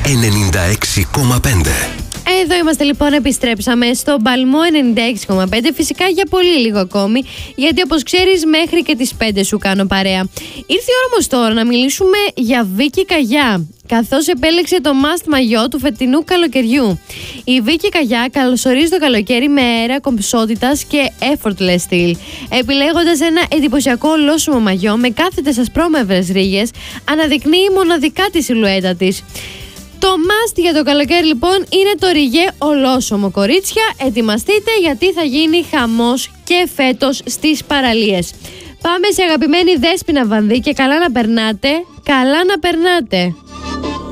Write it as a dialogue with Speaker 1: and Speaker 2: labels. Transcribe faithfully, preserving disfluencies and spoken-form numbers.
Speaker 1: ενενήντα έξι κόμμα πέντε.
Speaker 2: Εδώ είμαστε λοιπόν, επιστρέψαμε στο Μπαλμό ενενήντα έξι κόμμα πέντε, φυσικά για πολύ λίγο ακόμη, γιατί όπως ξέρεις μέχρι και τις πέντε σου κάνω παρέα. Ήρθε η ώρα όμως τώρα να μιλήσουμε για Βίκη Καγιά, καθώς επέλεξε το must μαγιό του φετινού καλοκαιριού. Η Βίκη Καγιά καλωσορίζει το καλοκαίρι με αέρα κομψότητας και effortless style, επιλέγοντας ένα εντυπωσιακό ολόσωμο μαγιό με κάθετες ασπρόμαυρες ρίγες, αναδεικνύει μοναδικά τη σιλουέτα της. Το must για το καλοκαίρι λοιπόν είναι το ριγέ ολόσωμο, κορίτσια. Ετοιμαστείτε γιατί θα γίνει χαμός και φέτος στις παραλίες. Πάμε σε αγαπημένη Δέσποινα Βανδύ και καλά να περνάτε, καλά να περνάτε.